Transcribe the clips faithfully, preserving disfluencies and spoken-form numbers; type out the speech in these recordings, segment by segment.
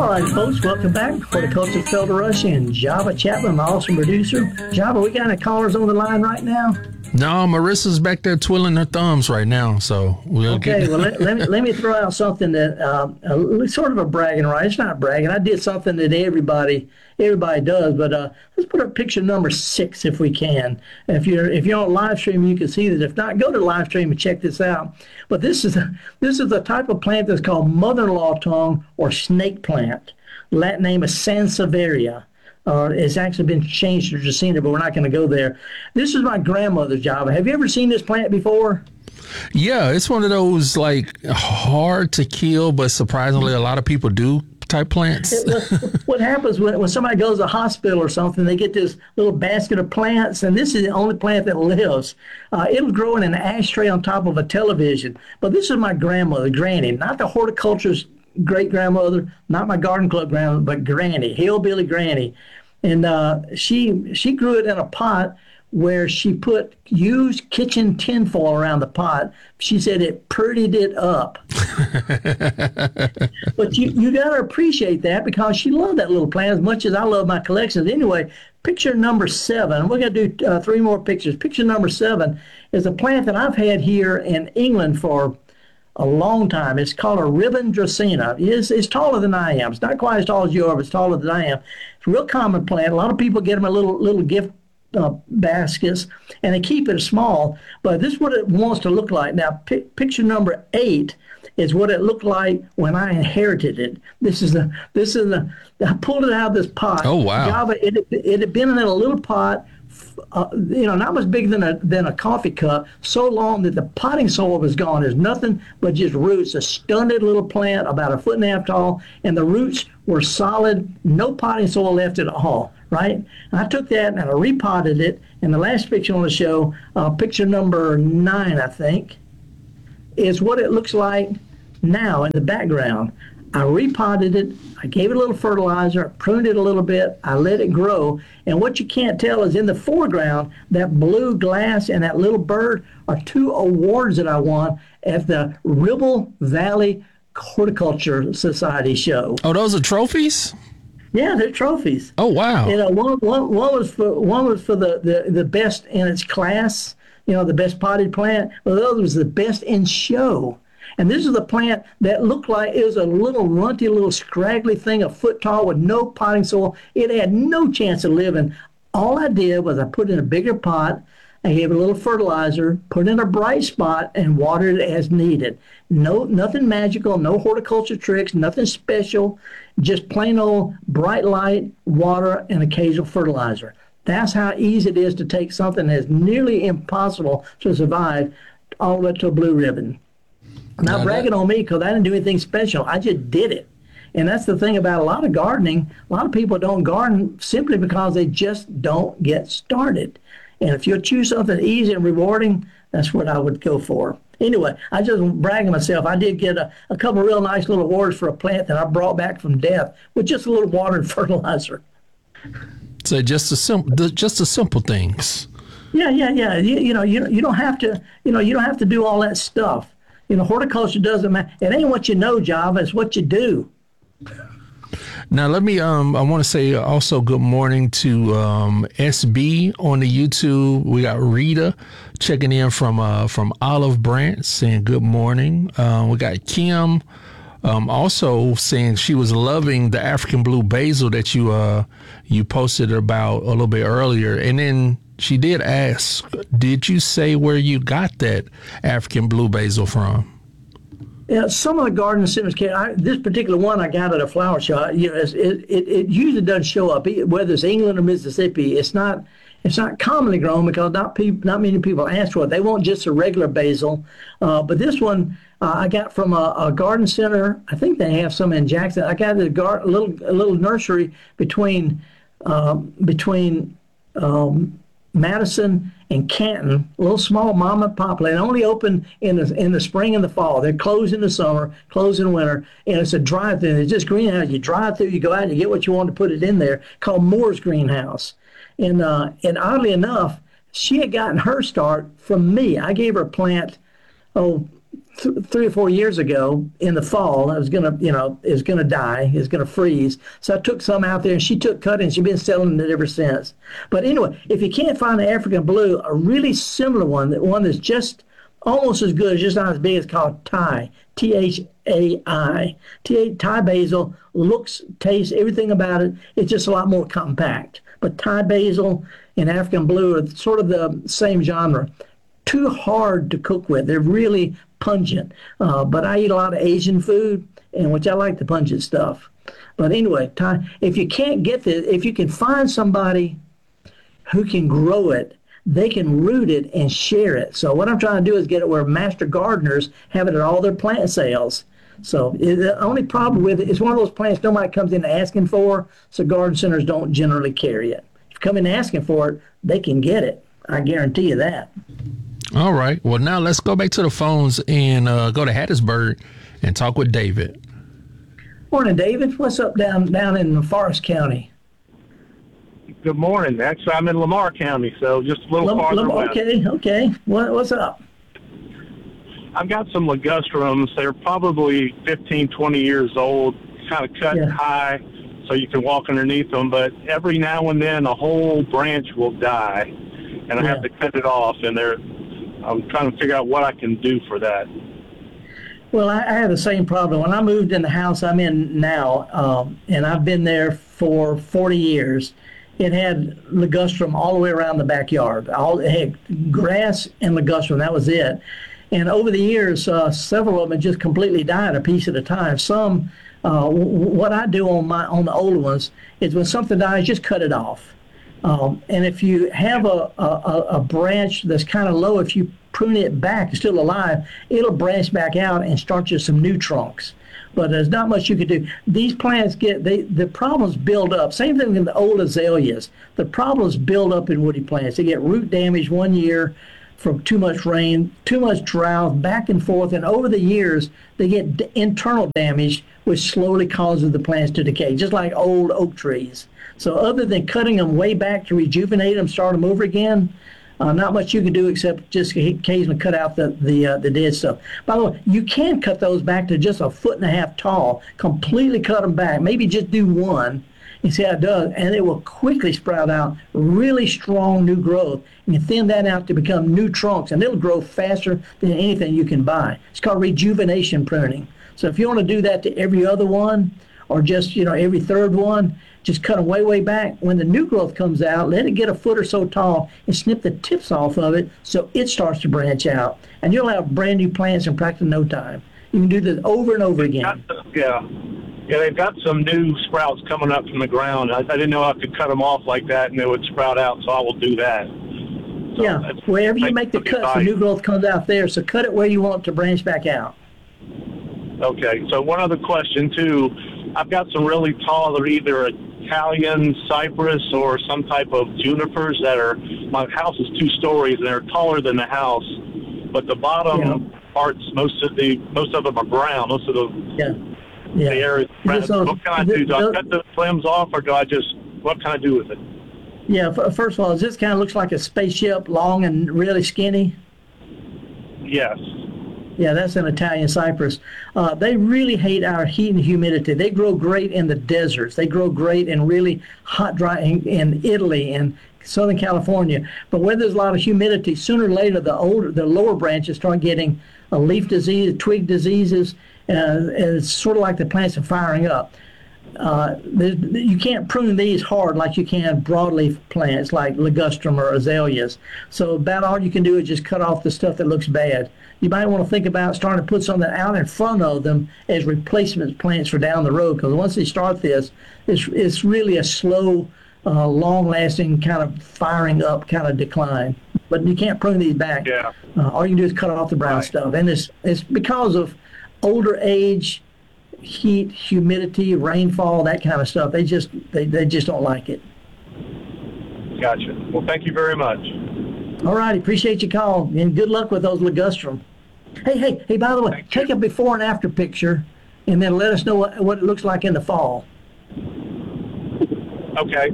All right, folks, welcome back. Horticulturist Felder Rush and Java Chapman, my awesome producer. Java, we got any callers on the line right now? No, Marissa's back there twiddling her thumbs right now, so we'll okay, get... well, let, let, me, let me throw out something that, um, uh, sort of a bragging right. It's not bragging. I did something that everybody everybody does, but uh, let's put up picture number six if we can. If you're if you're on live stream, you can see this. If not, go to live stream and check this out. But this is a, this is the type of plant that's called mother-in-law tongue or snake plant. Latin name is Sansevieria. Uh, it's actually been changed to Dracaena, but we're not going to go there. This is my grandmother's Java. Have you ever seen this plant before? Yeah, it's one of those like hard to kill, but surprisingly a lot of people do type plants. It, what happens when, when somebody goes to the hospital or something, they get this little basket of plants, and this is the only plant that lives. Uh, it'll grow in an ashtray on top of a television. But this is my grandmother, Granny, not the horticulturist great-grandmother, not my garden club grandmother, but Granny, hillbilly Granny. And uh, she she grew it in a pot where she put used kitchen tinfoil around the pot. She said it prettied it up. But you, you got to appreciate that because she loved that little plant as much as I love my collections. Anyway, picture number seven, we're going to do uh, three more pictures. Picture number seven is a plant that I've had here in England for a long time. It's called a ribbon Dracaena. It's, it's taller than I am. It's not quite as tall as you are, but it's taller than I am. It's a real common plant. A lot of people get them in little little gift uh, baskets, and they keep it small. But this is what it wants to look like. Now, pi picture number eight is what it looked like when I inherited it. This is the this is the I pulled it out of this pot. Oh wow! Java, it, it had been in a little pot. Uh, you know, not much bigger than a than a coffee cup, so long that the potting soil was gone. There's nothing but just roots. A stunted little plant, about a foot and a half tall, and the roots were solid, no potting soil left at all, right? And I took that and I repotted it, and the last picture on the show, uh, picture number nine, I think, is what it looks like now in the background. I repotted it, I gave it a little fertilizer, pruned it a little bit, I let it grow, and what you can't tell is in the foreground, that blue glass and that little bird are two awards that I won at the Ribble Valley Horticulture Society show. Oh, those are trophies? Yeah, they're trophies. Oh, wow. You know, one, one, one was for one was for the, the, the best in its class, you know, the best potted plant, well, the other was the best in show. And this is a plant that looked like it was a little runty, little scraggly thing, a foot tall with no potting soil. It had no chance of living. All I did was I put it in a bigger pot, I gave it a little fertilizer, put it in a bright spot, and watered it as needed. No, nothing magical, no horticulture tricks, nothing special, just plain old bright light, water, and occasional fertilizer. That's how easy it is to take something that's nearly impossible to survive all the way to a blue ribbon. Not Now bragging that, on me because I didn't do anything special. I just did it. And that's the thing about a lot of gardening. A lot of people don't garden simply because they just don't get started. And if you choose something easy and rewarding, that's what I would go for. Anyway, I just bragging myself. I did get a, a couple of real nice little awards for a plant that I brought back from death with just a little water and fertilizer. So just the simple, just the simple things. Yeah, yeah, yeah. You, you know, you you don't have to. You know, you don't have to do all that stuff. You know, horticulture doesn't matter. It ain't what you know, Java. It's what you do. Now, let me, um, I want to say also good morning to um, S B on the YouTube. We got Rita checking in from uh, from Olive Branch saying good morning. Uh, we got Kim um, also saying she was loving the African blue basil that you uh, you posted about a little bit earlier. And then she did ask, did you say where you got that African blue basil from? Yeah, some of the garden centers can. I, this particular one I got at a flower shop. You know, it, it it usually doesn't show up whether it's England or Mississippi. It's not it's not commonly grown because not people not many people ask for it. They want just a regular basil. Uh, but this one uh, I got from a, a garden center. I think they have some in Jackson. I got a, gar, a little a little nursery between um, between. Um, Madison and Canton, a little small mom and pop land, only open in the in the spring and the fall. They're closed in the summer, closed in winter, and it's a drive-through. It's just greenhouse. You drive through, you go out, and you get what you want to put it in there. Called Moore's Greenhouse, and uh, and oddly enough, she had gotten her start from me. I gave her a plant, oh, th- three or four years ago in the fall. I was gonna, you know, it was gonna die. It was gonna freeze. So I took some out there, and she took cut, and she's been selling it ever since. But anyway, if you can't find an African blue, a really similar one, that one that's just almost as good, just not as big, is called Thai. T H A I. T Thai basil looks, tastes, everything about it. It's just a lot more compact. But Thai basil and African blue are sort of the same genre. Too hard to cook with. They're really pungent. Uh, but I eat a lot of Asian food, and which I like the pungent stuff. But anyway, Thai, if you can't get this, if you can find somebody who can grow it, they can root it and share it. So what I'm trying to do is get it where master gardeners have it at all their plant sales. So it, the only problem with it is one of those plants nobody comes in asking for, so garden centers don't generally carry it. If you come in asking for it, they can get it. I guarantee you that. All right. Well, now let's go back to the phones and uh, go to Hattiesburg and talk with David. Morning, David. What's up down down in Forest County? Good morning. Actually, I'm in Lamar County, so just a little Lam- farther Lam- west. okay, okay. What, what's up? I've got some ligustrums. They're probably fifteen, twenty years old, kind of cut Yeah. high so you can walk underneath them. But every now and then, a whole branch will die, and I Yeah. have to cut it off. And they're, I'm trying to figure out what I can do for that. Well, I, I had the same problem. When I moved in the house I'm in now, um, and I've been there for forty years, it had ligustrum all the way around the backyard. All, it had grass and ligustrum, that was it. And over the years, uh, several of them had just completely died a piece at a time. Some, uh, w- what I do on my on the older ones is when something dies, just cut it off. Um, and if you have a, a, a branch that's kind of low, if you prune it back, it's still alive, it'll branch back out and start you some new trunks. But there's not much you can do. These plants get, they the problems build up. Same thing in the old azaleas. The problems build up in woody plants. They get root damage one year from too much rain, too much drought, back and forth. And over the years, they get d- internal damage, which slowly causes the plants to decay, just like old oak trees. So other than cutting them way back to rejuvenate them, start them over again, Uh, not much you can do except just occasionally cut out the the, uh, the dead stuff. By the way, you can cut those back to just a foot and a half tall. Completely cut them back. Maybe just do one and see how it does, and it will quickly sprout out really strong new growth. And you thin that out to become new trunks, and it'll grow faster than anything you can buy. It's called rejuvenation pruning. So if you want to do that to every other one, or just you know every third one, just cut them way, way back. When the new growth comes out, let it get a foot or so tall and snip the tips off of it so it starts to branch out. And you'll have brand new plants in practically no time. You can do this over and over again. Yeah. Yeah, they've got some new sprouts coming up from the ground. I, I didn't know I could cut them off like that and they would sprout out, so I will do that. So Yeah, wherever you make the cuts, the new growth comes out there. So cut it where you want it to branch back out. Okay, so one other question, too. I've got some really tall, they're either Italian cypress or some type of junipers that are, my house is two stories and they're taller than the house, but the bottom Yeah. parts, most of the most of them are brown. Most of the, Yeah, yeah. the area is brown. So, what can I do? Do I cut the limbs off or do I just, what can I do with it? Yeah, f- first of all, this kind of looks like a spaceship, long and really skinny. Yes. Yeah, that's an Italian cypress. Uh, they really hate our heat and humidity. They grow great in the deserts. They grow great in really hot, dry in, in Italy and Southern California. But where there's a lot of humidity, sooner or later the older, the lower branches start getting a leaf disease, twig diseases, uh, and it's sort of like the plants are firing up. Uh, you can't prune these hard like you can broadleaf plants like ligustrum or azaleas. So about all you can do is just cut off the stuff that looks bad. You might want to think about starting to put something out in front of them as replacement plants for down the road, because once they start this, it's, it's really a slow, uh, long-lasting kind of firing up kind of decline. But you can't prune these back. Yeah. Uh, all you can do is cut off the brown Right. stuff. And it's, it's because of older age, heat, humidity, rainfall, that kind of stuff. They just they, they just don't like it. Gotcha. Well, thank you very much. All right, appreciate your call, and good luck with those ligustrum. Hey, hey, hey, by the way, Thank take you. a before and after picture, and then let us know what, what it looks like in the fall. Okay.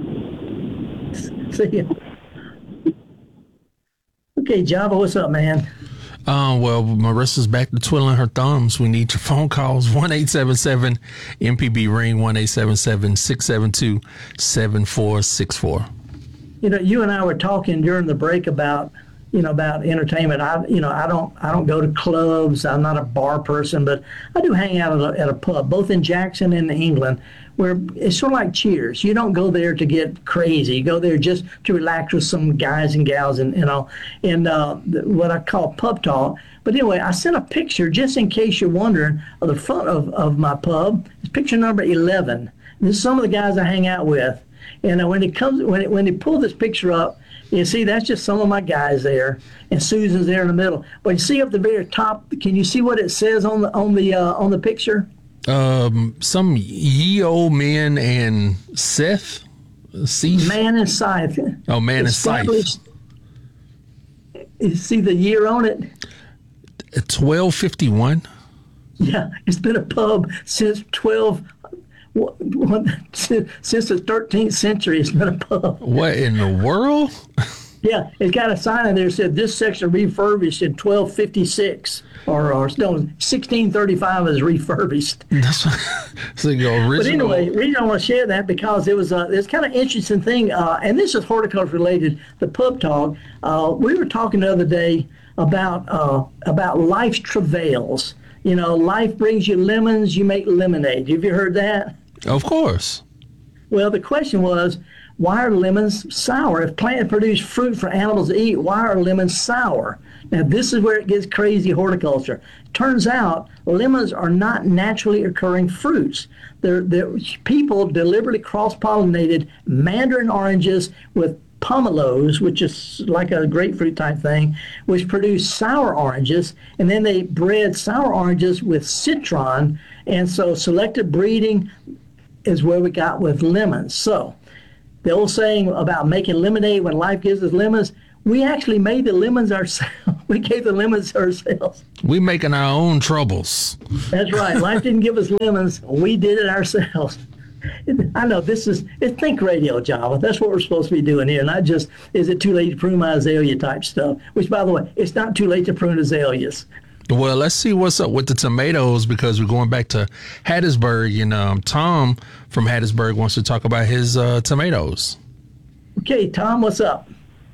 See ya. Okay, Java, what's up, man? Um, well, Marissa's back to twiddling her thumbs. We need your phone calls. one eight seven seven M P B ring, one eight seven seven, six seven two, seven four six four. You know, you and I were talking during the break about, you know, about entertainment. I, you know, I don't, I don't go to clubs. I'm not a bar person, but I do hang out at a, at a pub, both in Jackson and England, where it's sort of like Cheers. You don't go there to get crazy. You go there just to relax with some guys and gals, and you know, and uh, what I call pub talk. But anyway, I sent a picture just in case you're wondering of the front of, of my pub. It's picture number eleven. This is some of the guys I hang out with, and uh, when it comes, when it, when they pull this picture up. You see, that's just some of my guys there, and Susan's there in the middle. But you see up the very top, can you see what it says on the on the uh, on the picture? Um, some ye old men and Seth, Seth? Man and Scythe. Oh, man and Scythe. You see the year on it? twelve fifty-one. Yeah, it's been a pub since twelve. Since the thirteenth century, it's been a pub. What in the world? Yeah, it's got a sign in there that said this section refurbished in twelve fifty-six, or, or no, sixteen thirty-five is refurbished. That's so you go original. But anyway, the reason I want to share that because it was a it's kind of interesting thing, uh, and this is horticulture related. The pub talk. Uh, we were talking the other day about uh, about life's travails. You know, life brings you lemons, you make lemonade. Have you heard that? Of course. Well, the question was, why are lemons sour? If plants produce fruit for animals to eat, why are lemons sour? Now, this is where it gets crazy horticulture. Turns out, lemons are not naturally occurring fruits. They're, they're, people deliberately cross-pollinated mandarin oranges with pomelos, which is like a grapefruit type thing, which produce sour oranges, and then they bred sour oranges with citron, and so selective breeding is where we got with lemons. So the old saying about making lemonade when life gives us lemons, we actually made the lemons ourselves. We gave the lemons ourselves. We making our own troubles. That's right. Life didn't give us lemons. We did it ourselves. I know this is it's think radio, Java. That's what we're supposed to be doing here, not just is it too late to prune my azalea type stuff. Which, by the way, it's not too late to prune azaleas. Well, let's see what's up with the tomatoes because we're going back to Hattiesburg, and um, Tom from Hattiesburg wants to talk about his uh, tomatoes. Okay, Tom, what's up?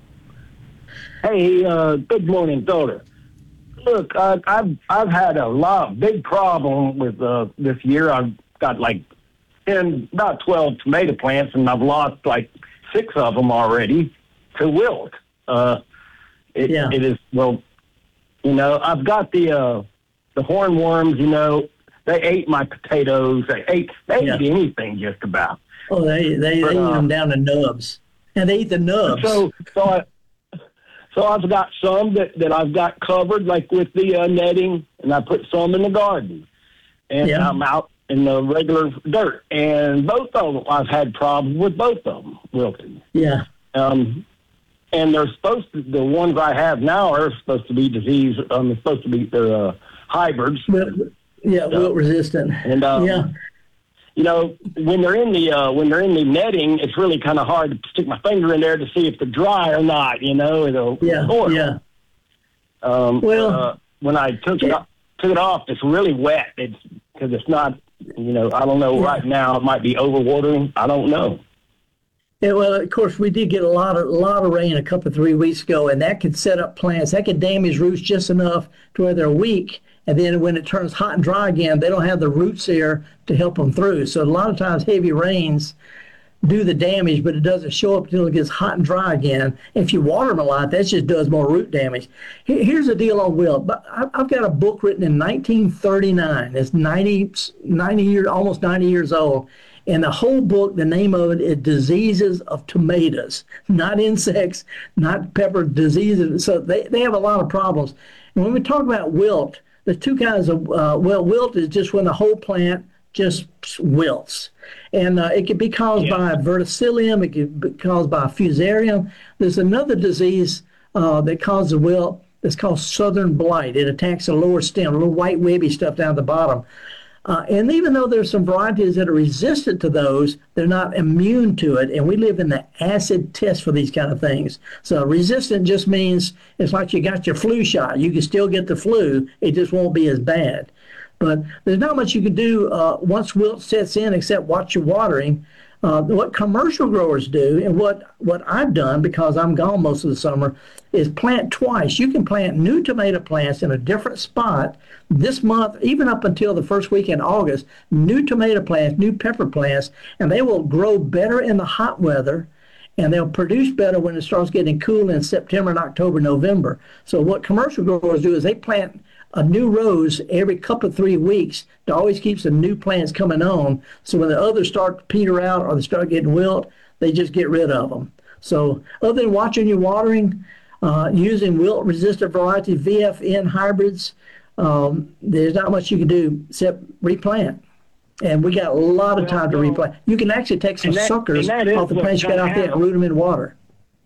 Hey, uh, good morning, daughter. Look, uh, I've I've had a lot big problem with uh, this year. I've got like ten, about twelve tomato plants, and I've lost like six of them already to wilt. Uh, it, yeah. it is well. You know, I've got the uh, the hornworms. You know, they ate my potatoes. They ate they yeah. ate anything just about. Oh, they they, but, they uh, eat them down to nubs, and they eat the nubs. So so I so I've got some that, that I've got covered like with the uh, netting, and I put some in the garden, and yeah. I'm out in the regular dirt. And both of them, I've had problems with both of them wilting. Yeah. Um. And they're supposed to, the ones I have now are supposed to be disease, um, they're supposed to be, they're uh, hybrids. Wilt, yeah, so, wilt resistant. And, um, yeah. you know, when they're in the, uh, when they're in the netting, it's really kind of hard to stick my finger in there to see if they're dry or not, you know, it'll, yeah, oil. yeah. Um, well, uh, when I took yeah. it off, took it off, it's really wet. It's because it's not, you know, I don't know yeah. right now, it might be overwatering. I don't know. Yeah, well, of course, we did get a lot of a lot of rain a couple of three weeks ago, and that could set up plants. That could damage roots just enough to where they're weak, and then when it turns hot and dry again, they don't have the roots there to help them through. So a lot of times, heavy rains do the damage, but it doesn't show up until it gets hot and dry again. If you water them a lot, that just does more root damage. Here's the deal on wilt. But I've got a book written in nineteen thirty-nine. It's ninety, ninety years, almost ninety years old. And the whole book, the name of it is Diseases of Tomatoes, not insects, not pepper diseases. So they, they have a lot of problems. And when we talk about wilt, there's two kinds of, uh, well, wilt is just when the whole plant just wilts. And uh, it can be caused yeah. by verticillium, it can be caused by fusarium. There's another disease uh, that causes wilt that's called southern blight. It attacks the lower stem, a little white webby stuff down at the bottom. Uh, and even though there's some varieties that are resistant to those, they're not immune to it. And we live in the acid test for these kind of things. So resistant just means it's like you got your flu shot. You can still get the flu. It just won't be as bad. But there's not much you can do uh, once wilt sets in except watch your watering. Uh, what commercial growers do, and what, what I've done because I'm gone most of the summer, is plant twice. You can plant new tomato plants in a different spot this month, even up until the first week in August, new tomato plants, new pepper plants, and they will grow better in the hot weather, and they'll produce better when it starts getting cool in September and October, November. So what commercial growers do is they plant a new rows every couple of three weeks to always keep some new plants coming on. So when the others start to peter out or they start getting wilt, they just get rid of them. So other than watching your watering, uh, using wilt-resistant variety V F N hybrids, um, there's not much you can do except replant. And we got a lot of time to replant. You can actually take some that, suckers off the plants you got out there and root them in water.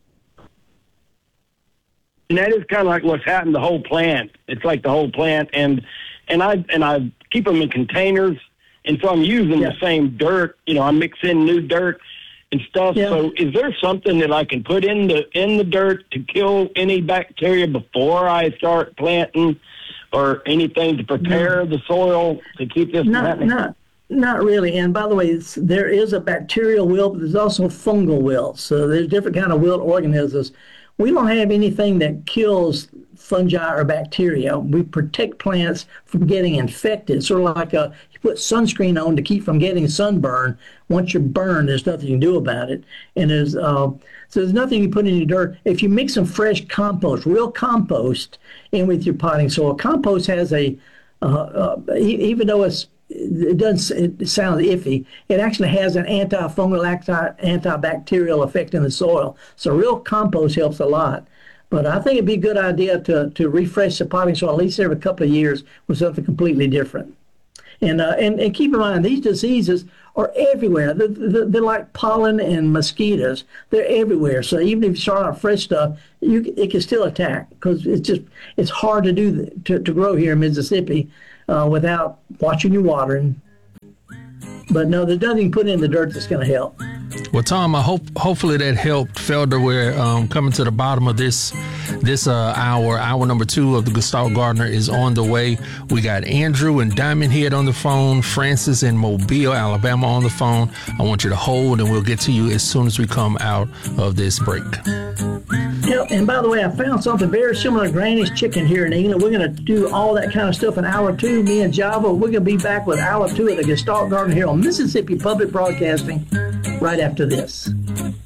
And that is kind of like what's happened to the whole plant. It's like the whole plant, and and I and I keep them in containers, and so I'm using yeah. the same dirt. You know, I mix in new dirt and stuff. Yeah. So, is there something that I can put in the in the dirt to kill any bacteria before I start planting, or anything to prepare no. the soil to keep this from Not, happening? not, not really. And by the way, it's, there is a bacterial wilt, but there's also fungal wilt. So there's different kind of wilt organisms. We don't have anything that kills fungi or bacteria. We protect plants from getting infected, sort of like a, you put sunscreen on to keep from getting sunburn. Once you're burned, there's nothing you can do about it. And there's uh, so there's nothing you put in your dirt. If you mix some fresh compost, real compost, in with your potting soil, compost has a, uh, uh, even though it's it doesn't it sounds iffy, it actually has an antifungal, antibacterial effect in the soil. So real compost helps a lot. But I think it'd be a good idea to, to refresh the potting soil at least every couple of years with something completely different. And uh, and, and keep in mind, these diseases are everywhere. They're, they're, they're like pollen and mosquitoes. They're everywhere. So even if you start out fresh stuff, you it can still attack because it's just it's hard to do the, to, to grow here in Mississippi uh, without watching your watering. But no, there's nothing put in the dirt that's going to help. Well, Tom, I hope hopefully that helped. Felder, we're um, coming to the bottom of this this uh, hour. Hour number two of the Gestalt Gardener is on the way. We got Andrew and Diamond Head on the phone, Francis in Mobile, Alabama on the phone. I want you to hold, and we'll get to you as soon as we come out of this break. Yeah, and by the way, I found something very similar to Granny's Chicken here in England. We're going to do all that kind of stuff in hour two. Me and Java, we're going to be back with hour two of the Gestalt Gardener here on Mississippi Public Broadcasting right after this.